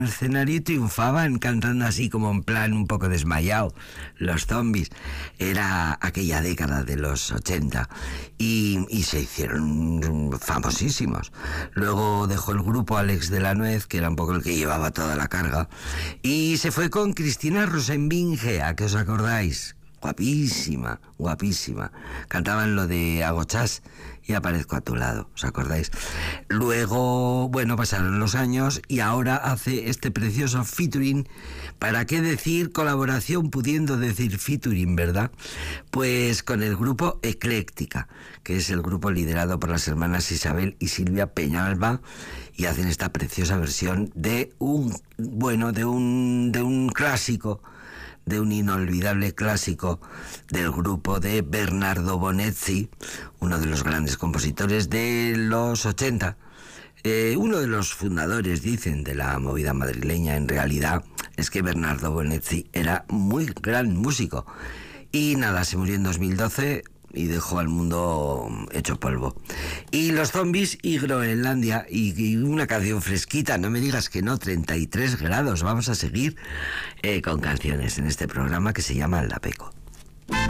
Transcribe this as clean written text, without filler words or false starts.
el escenario y triunfaban cantando así como en plan un poco desmayado, los Zombies. Era aquella década de los 80 y se hicieron famosísimos. Luego dejó el grupo Alex de la Nuez, que era un poco el que llevaba toda la carga, y se fue con Cristina Rosenvinge, ¿a qué os acordáis? Guapísima, guapísima. Cantaban lo de Agochás y aparezco a tu lado, ¿os acordáis? Luego, bueno, pasaron los años y ahora hace este precioso featuring. ¿Para qué decir colaboración pudiendo decir featuring, verdad? Pues con el grupo Ecléctica, que es el grupo liderado por las hermanas Isabel y Silvia Peñalba, y hacen esta preciosa versión de un clásico, de un inolvidable clásico del grupo de Bernardo Bonetti, uno de los grandes compositores de los 80, uno de los fundadores, dicen, de la movida madrileña. En realidad es que Bernardo Bonetti era muy gran músico y nada, se murió en 2012 y dejó al mundo hecho polvo. Y los Zombies y Groenlandia, y una canción fresquita, no me digas que no, 33 grados. Vamos a seguir con canciones en este programa que se llama La Peco.